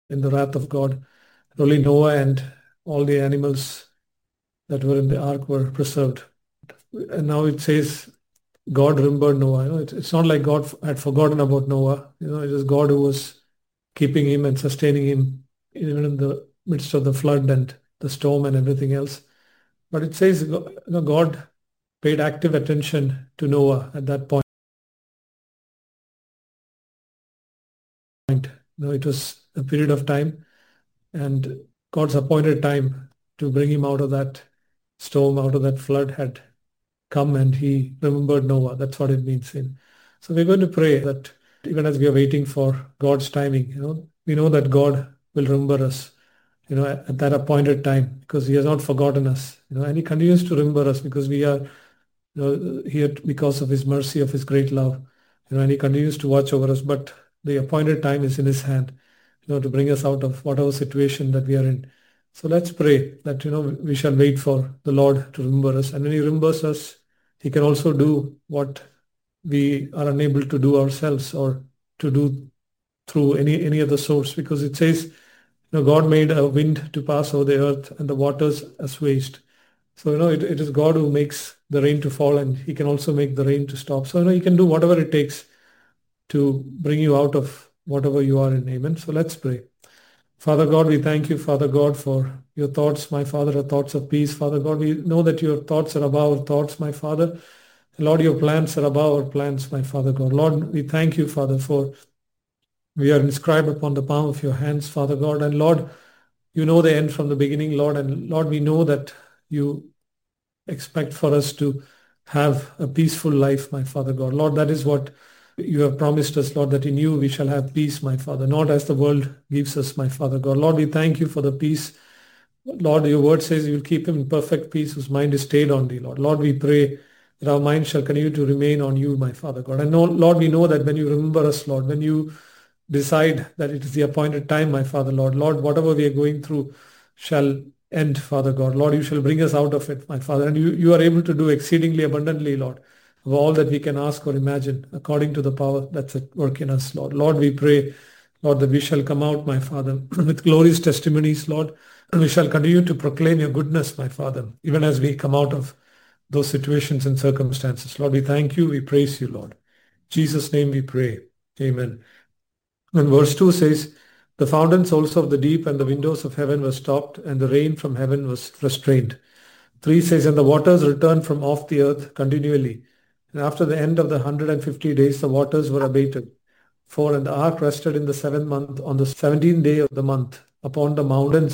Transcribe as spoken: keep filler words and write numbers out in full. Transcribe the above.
in the wrath of God. Only Noah and all the animals that were in the ark were preserved. And now it says God remembered Noah. You know, it's, it's not like God f- had forgotten about Noah. You know, it is God who was keeping him and sustaining him even in the midst of the flood and the storm and everything else. But it says Go- you know, God paid active attention to Noah at that point. You know, it was a period of time, and God's appointed time to bring him out of that storm, out of that flood had come, and he remembered Noah. That's what it means. In so we're going to pray that even as we are waiting for God's timing, you know, we know that God will remember us, you know, at, at that appointed time, because He has not forgotten us, you know, and He continues to remember us because we are, you know, here because of His mercy, of His great love, you know, and He continues to watch over us. But the appointed time is in His hand, you know, to bring us out of whatever situation that we are in. So let's pray that, you know, we shall wait for the Lord to remember us. And when He remembers us, He can also do what we are unable to do ourselves or to do through any, any other source. Because it says, you know, God made a wind to pass over the earth and the waters assuaged. So, you know, it, it is God who makes the rain to fall, and He can also make the rain to stop. So, you know, He can do whatever it takes to bring you out of whatever you are in. Amen. So let's pray. Father God, we thank you, Father God, for your thoughts, my Father, are thoughts of peace. Father God, we know that your thoughts are above our thoughts, my Father. Lord, your plans are above our plans, my Father God. Lord, we thank you, Father, for we are inscribed upon the palm of your hands, Father God. And Lord, you know the end from the beginning, Lord. And Lord, we know that you expect for us to have a peaceful life, my Father God. Lord, that is what you have promised us, Lord, that in you we shall have peace, my Father, not as the world gives us, my Father God. Lord, we thank you for the peace. Lord, your word says you will keep him in perfect peace whose mind is stayed on thee, Lord. Lord, we pray that our mind shall continue to remain on you, my Father God. And know, Lord, we know that when you remember us, Lord, when you decide that it is the appointed time, my Father, Lord, Lord, whatever we are going through shall end, Father God. Lord, you shall bring us out of it, my Father. And you, you are able to do exceedingly abundantly, Lord, of all that we can ask or imagine, according to the power that's at work in us, Lord. Lord, we pray, Lord, that we shall come out, my Father, with glorious testimonies, Lord. And we shall continue to proclaim your goodness, my Father, even as we come out of those situations and circumstances. Lord, we thank you. We praise you, Lord. In Jesus' name we pray. Amen. And verse two says, the fountains also of the deep and the windows of heaven were stopped, and the rain from heaven was restrained. three says, and the waters returned from off the earth continually. And after the end of the one hundred fifty days, the waters were abated. four, and the ark rested in the seventh month on the seventeenth day of the month upon the mountains